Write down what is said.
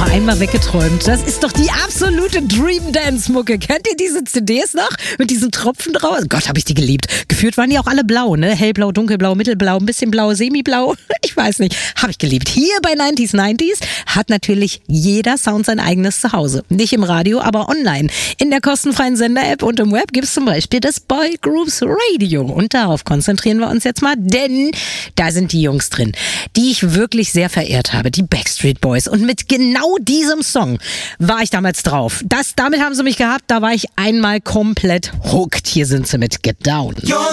einmal weggeträumt. Das ist doch die absolute Dream Dance Mucke. Kennt ihr diese CDs noch? Mit diesen Tropfen drauf? Gott, habe ich die geliebt. Gefühlt waren die auch alle blau, ne? Hellblau, dunkelblau, mittelblau, ein bisschen blau, semiblau. Ich weiß nicht. Habe ich geliebt. Hier bei 90s hat natürlich jeder Sound sein eigenes Zuhause. Nicht im Radio, aber online. In der kostenfreien Sender-App und im Web gibt es zum Beispiel das Boy Groups Radio. Und darauf konzentrieren wir uns jetzt mal, denn da sind die Jungs drin, die ich wirklich sehr verehrt habe. Die Backstreet Boys. Und mit genau diesem Song war ich damals drauf. Damit haben sie mich gehabt. Da war ich einmal komplett hooked. Hier sind sie mit Get Down.